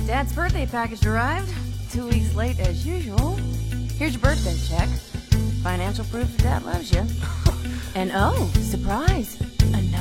Dad's birthday package arrived. 2 weeks late as usual. Here's your birthday check. Financial proof that Dad loves you. And oh, surprise.